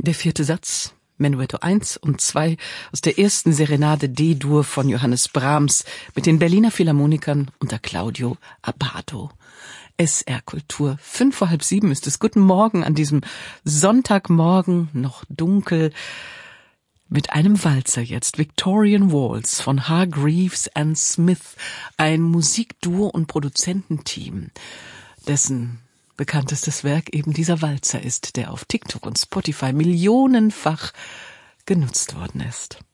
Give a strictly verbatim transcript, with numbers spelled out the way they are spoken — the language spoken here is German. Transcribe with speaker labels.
Speaker 1: Der vierte Satz, Menuetto eins und zwei aus der ersten Serenade D-Dur von Johannes Brahms mit den Berliner Philharmonikern unter Claudio Abbado. S R Kultur, fünf vor halb sieben ist es. Guten Morgen an diesem Sonntagmorgen, noch dunkel, mit einem Walzer jetzt. Victorian Waltz von Hargreaves and Smith, ein Musikduo und Produzententeam, dessen bekanntestes Werk eben dieser Walzer ist, der auf TikTok und Spotify millionenfach genutzt worden ist.